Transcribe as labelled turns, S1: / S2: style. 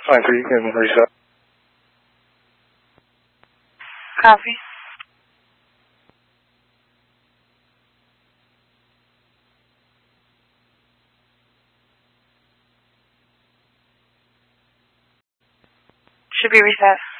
S1: Line 3, you can reset.
S2: Copy. Should be reset.